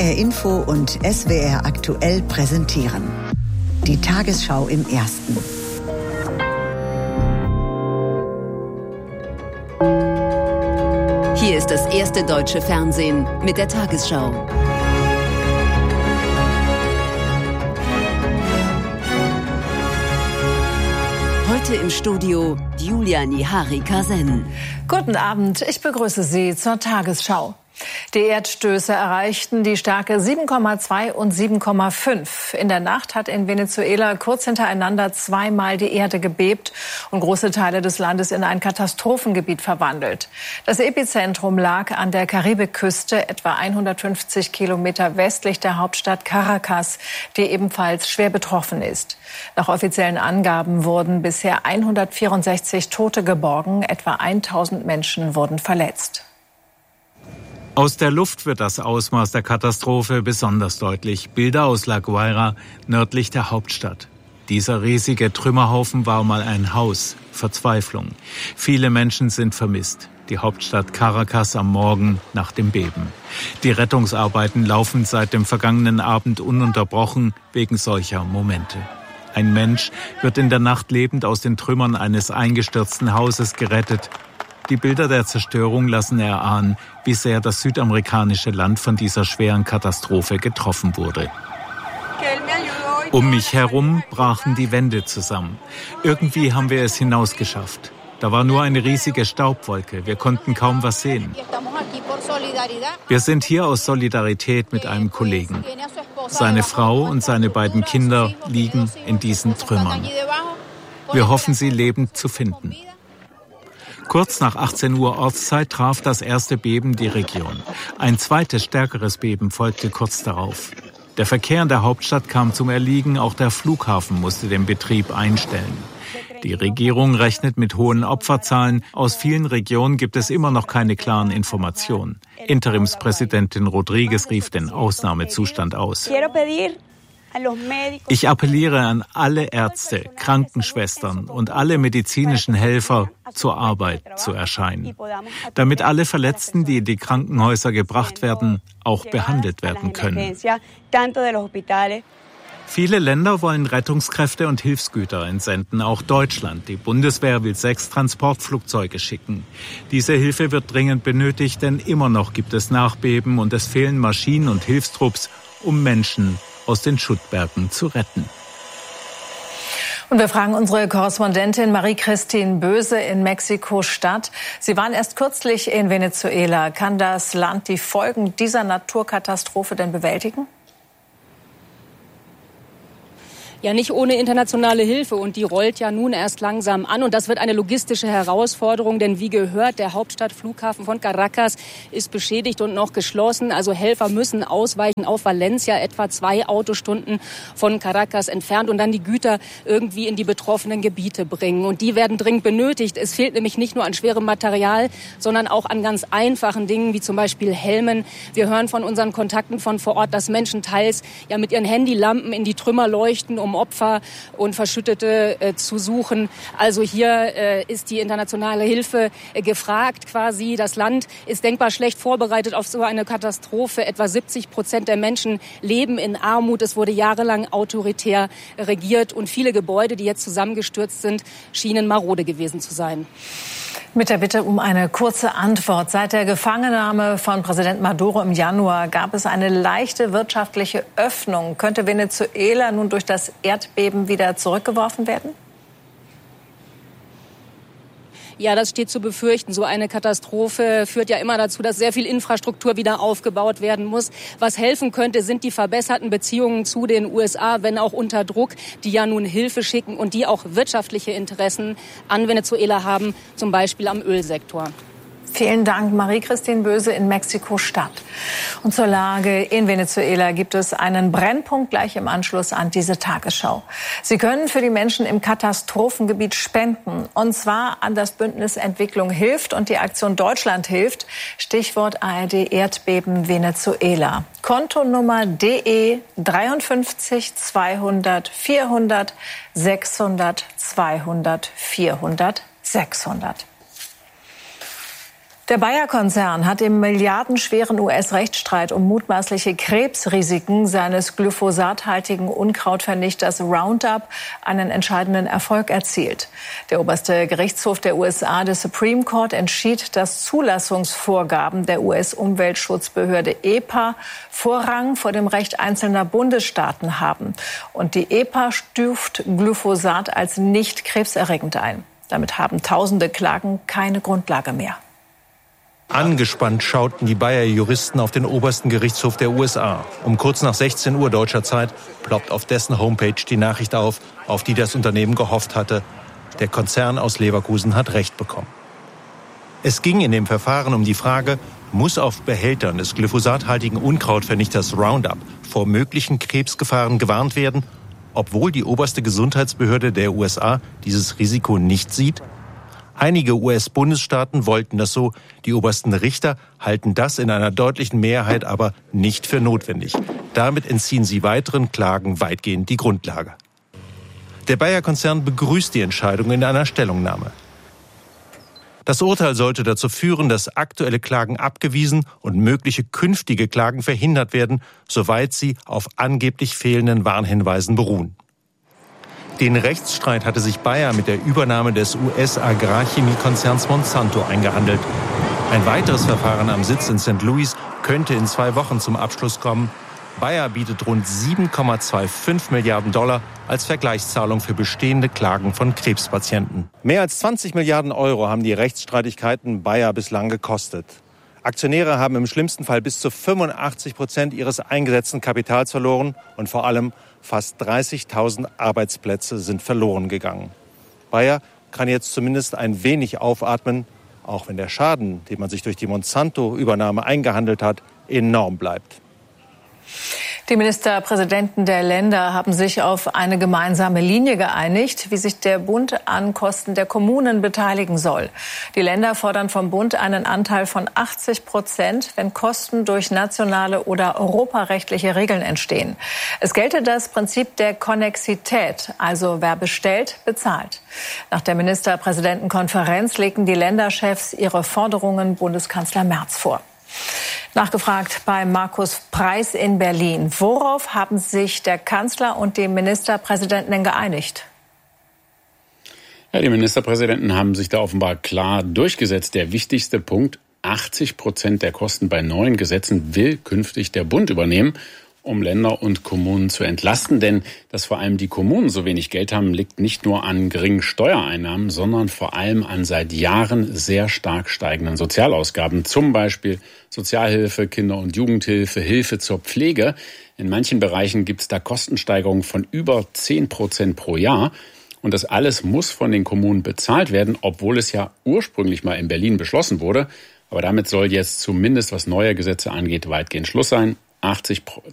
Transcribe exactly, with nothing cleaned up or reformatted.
R Info und S W R aktuell präsentieren. Die Tagesschau im Ersten. Hier ist das erste deutsche Fernsehen mit der Tagesschau. Heute im Studio Julia Nihari-Kasen. Guten Abend, ich begrüße Sie zur Tagesschau. Die Erdstöße erreichten die Stärke sieben Komma zwei und sieben Komma fünf. In der Nacht hat in Venezuela kurz hintereinander zweimal die Erde gebebt und große Teile des Landes in ein Katastrophengebiet verwandelt. Das Epizentrum lag an der Karibikküste, etwa hundertfünfzig Kilometer westlich der Hauptstadt Caracas, die ebenfalls schwer betroffen ist. Nach offiziellen Angaben wurden bisher hundertvierundsechzig Tote geborgen, etwa tausend Menschen wurden verletzt. Aus der Luft wird das Ausmaß der Katastrophe besonders deutlich. Bilder aus La Guaira, nördlich der Hauptstadt. Dieser riesige Trümmerhaufen war mal ein Haus. Verzweiflung. Viele Menschen sind vermisst. Die Hauptstadt Caracas am Morgen nach dem Beben. Die Rettungsarbeiten laufen seit dem vergangenen Abend ununterbrochen wegen solcher Momente. Ein Mensch wird in der Nacht lebend aus den Trümmern eines eingestürzten Hauses gerettet. Die Bilder der Zerstörung lassen erahnen, wie sehr das südamerikanische Land von dieser schweren Katastrophe getroffen wurde. Um mich herum brachen die Wände zusammen. Irgendwie haben wir es hinausgeschafft. Da war nur eine riesige Staubwolke. Wir konnten kaum was sehen. Wir sind hier aus Solidarität mit einem Kollegen. Seine Frau und seine beiden Kinder liegen in diesen Trümmern. Wir hoffen, sie lebend zu finden. Kurz nach achtzehn Uhr Ortszeit traf das erste Beben die Region. Ein zweites, stärkeres Beben folgte kurz darauf. Der Verkehr in der Hauptstadt kam zum Erliegen, auch der Flughafen musste den Betrieb einstellen. Die Regierung rechnet mit hohen Opferzahlen. Aus vielen Regionen gibt es immer noch keine klaren Informationen. Interimspräsidentin Rodriguez rief den Ausnahmezustand aus. Ich appelliere an alle Ärzte, Krankenschwestern und alle medizinischen Helfer, zur Arbeit zu erscheinen, damit alle Verletzten, die in die Krankenhäuser gebracht werden, auch behandelt werden können. Viele Länder wollen Rettungskräfte und Hilfsgüter entsenden, auch Deutschland. Die Bundeswehr will sechs Transportflugzeuge schicken. Diese Hilfe wird dringend benötigt, denn immer noch gibt es Nachbeben und es fehlen Maschinen und Hilfstrupps, um Menschen aus den Schuttbergen zu retten. Und wir fragen unsere Korrespondentin Marie-Christine Böse in Mexiko-Stadt. Sie waren erst kürzlich in Venezuela. Kann das Land die Folgen dieser Naturkatastrophe denn bewältigen? Ja, nicht ohne internationale Hilfe, und die rollt ja nun erst langsam an, und das wird eine logistische Herausforderung, denn wie gehört, der Hauptstadtflughafen von Caracas ist beschädigt und noch geschlossen, also Helfer müssen ausweichen auf Valencia, etwa zwei Autostunden von Caracas entfernt, und dann die Güter irgendwie in die betroffenen Gebiete bringen, und die werden dringend benötigt. Es fehlt nämlich nicht nur an schwerem Material, sondern auch an ganz einfachen Dingen, wie zum Beispiel Helmen. Wir hören von unseren Kontakten von vor Ort, dass Menschen teils ja mit ihren Handylampen in die Trümmer leuchten, um Opfer und Verschüttete äh, zu suchen. Also hier äh, ist die internationale Hilfe äh, gefragt quasi. Das Land ist denkbar schlecht vorbereitet auf so eine Katastrophe. Etwa siebzig Prozent der Menschen leben in Armut. Es wurde jahrelang autoritär regiert, und viele Gebäude, die jetzt zusammengestürzt sind, schienen marode gewesen zu sein. Mit der Bitte um eine kurze Antwort. Seit der Gefangennahme von Präsident Maduro im Januar gab es eine leichte wirtschaftliche Öffnung. Könnte Venezuela nun durch das Erdbeben wieder zurückgeworfen werden? Ja, das steht zu befürchten. So eine Katastrophe führt ja immer dazu, dass sehr viel Infrastruktur wieder aufgebaut werden muss. Was helfen könnte, sind die verbesserten Beziehungen zu den U S A, wenn auch unter Druck, die ja nun Hilfe schicken und die auch wirtschaftliche Interessen an Venezuela haben, zum Beispiel am Ölsektor. Vielen Dank, Marie-Christine Böse in Mexiko-Stadt. Und zur Lage in Venezuela gibt es einen Brennpunkt gleich im Anschluss an diese Tagesschau. Sie können für die Menschen im Katastrophengebiet spenden, und zwar an das Bündnis Entwicklung hilft und die Aktion Deutschland hilft. Stichwort A R D Erdbeben Venezuela. Kontonummer D E dreiundfünfzig zweihundert vierhundert sechshundert zweihundert vierhundert sechshundert. Der Bayer-Konzern hat im milliardenschweren U S-Rechtsstreit um mutmaßliche Krebsrisiken seines glyphosathaltigen Unkrautvernichters Roundup einen entscheidenden Erfolg erzielt. Der oberste Gerichtshof der U S A, der Supreme Court, entschied, dass Zulassungsvorgaben der U S-Umweltschutzbehörde E P A Vorrang vor dem Recht einzelner Bundesstaaten haben. Und die E P A stuft Glyphosat als nicht krebserregend ein. Damit haben tausende Klagen keine Grundlage mehr. Angespannt schauten die Bayer-Juristen auf den obersten Gerichtshof der U S A. Um kurz nach sechzehn Uhr deutscher Zeit ploppt auf dessen Homepage die Nachricht auf, auf die das Unternehmen gehofft hatte. Der Konzern aus Leverkusen hat Recht bekommen. Es ging in dem Verfahren um die Frage, muss auf Behältern des glyphosathaltigen Unkrautvernichters Roundup vor möglichen Krebsgefahren gewarnt werden, obwohl die oberste Gesundheitsbehörde der U S A dieses Risiko nicht sieht? Einige U S-Bundesstaaten wollten das so, die obersten Richter halten das in einer deutlichen Mehrheit aber nicht für notwendig. Damit entziehen sie weiteren Klagen weitgehend die Grundlage. Der Bayer-Konzern begrüßt die Entscheidung in einer Stellungnahme. Das Urteil sollte dazu führen, dass aktuelle Klagen abgewiesen und mögliche künftige Klagen verhindert werden, soweit sie auf angeblich fehlenden Warnhinweisen beruhen. Den Rechtsstreit hatte sich Bayer mit der Übernahme des U S-Agrarchemiekonzerns Monsanto eingehandelt. Ein weiteres Verfahren am Sitz in Sankt Louis könnte in zwei Wochen zum Abschluss kommen. Bayer bietet rund sieben Komma fünfundzwanzig Milliarden Dollar als Vergleichszahlung für bestehende Klagen von Krebspatienten. Mehr als zwanzig Milliarden Euro haben die Rechtsstreitigkeiten Bayer bislang gekostet. Aktionäre haben im schlimmsten Fall bis zu fünfundachtzig Prozent ihres eingesetzten Kapitals verloren und vor allem fast dreißigtausend Arbeitsplätze sind verloren gegangen. Bayer kann jetzt zumindest ein wenig aufatmen, auch wenn der Schaden, den man sich durch die Monsanto-Übernahme eingehandelt hat, enorm bleibt. Die Ministerpräsidenten der Länder haben sich auf eine gemeinsame Linie geeinigt, wie sich der Bund an Kosten der Kommunen beteiligen soll. Die Länder fordern vom Bund einen Anteil von achtzig Prozent, wenn Kosten durch nationale oder europarechtliche Regeln entstehen. Es gelte das Prinzip der Konnexität, also wer bestellt, bezahlt. Nach der Ministerpräsidentenkonferenz legten die Länderchefs ihre Forderungen Bundeskanzler Merz vor. Nachgefragt bei Markus Preis in Berlin. Worauf haben sich der Kanzler und die Ministerpräsidenten denn geeinigt? Ja, die Ministerpräsidenten haben sich da offenbar klar durchgesetzt. Der wichtigste Punkt, achtzig Prozent der Kosten bei neuen Gesetzen will künftig der Bund übernehmen, um Länder und Kommunen zu entlasten. Denn dass vor allem die Kommunen so wenig Geld haben, liegt nicht nur an geringen Steuereinnahmen, sondern vor allem an seit Jahren sehr stark steigenden Sozialausgaben. Zum Beispiel Sozialhilfe, Kinder- und Jugendhilfe, Hilfe zur Pflege. In manchen Bereichen gibt es da Kostensteigerungen von über zehn Prozent pro Jahr. Und das alles muss von den Kommunen bezahlt werden, obwohl es ja ursprünglich mal in Berlin beschlossen wurde. Aber damit soll jetzt zumindest, was neue Gesetze angeht, weitgehend Schluss sein. achtzig